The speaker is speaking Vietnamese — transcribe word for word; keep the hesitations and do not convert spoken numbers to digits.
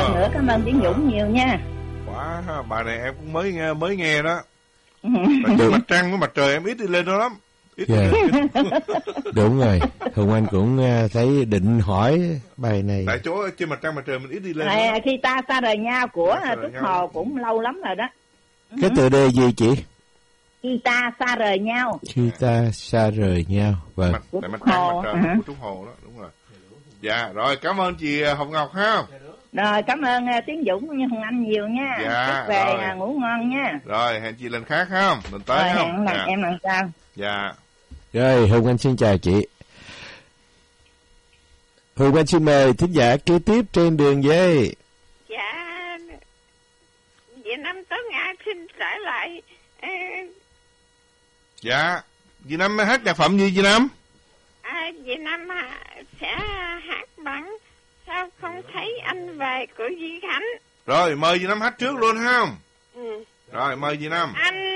lần nữa cảm ơn Tiến Dũng nhiều nha. Quá ha, bài này em cũng mới nghe mới nghe đó. Mặt trời, mặt trăng với mặt trời em ít đi lên đó lắm. Ít yeah. Đúng rồi, Hùng Anh cũng thấy định hỏi bài này. Tại chỗ trên mặt trăng mặt trời mình ít đi lên. À, khi ta xa rời nhau của Trúc Hồ cũng lâu lắm rồi đó. Cái tựa đề gì chị? Khi ta xa rời nhau. Khi ta xa rời nhau. Vâng. Mặt, tại mặt trăng mặt trời uh-huh. của Trúc Hồ đó, đúng rồi. Dạ, rồi cảm ơn chị Hồng Ngọc ha. Rồi cảm ơn uh, Tiến Dũng cũng như Hồng Anh nhiều nha. Dạ. Chúc về uh, ngủ ngon nha. Rồi hẹn chị lần khác ha. Lần tới rồi, không? Hẹn lần dạ. em lần sau. Dạ. Rồi Hùng Anh xin chào chị. Hùng Anh xin mời thính giả kế tiếp trên đường dây. Dạ, Dì Năm tới ngày xin trở lại. Dạ, Dì Năm hát nhạc phẩm gì Dì Năm? À, Dì Năm sẽ hát bằng Sao Không Thấy Anh Về của Duy Khánh. Rồi mời Dì Năm hát trước luôn ha. Ừ. Rồi mời Dì Năm. Anh